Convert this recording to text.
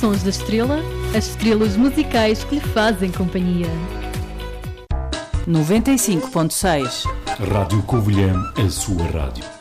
sons da estrela, as estrelas musicais que lhe fazem companhia. 95.6 Rádio Covilhã, a sua rádio.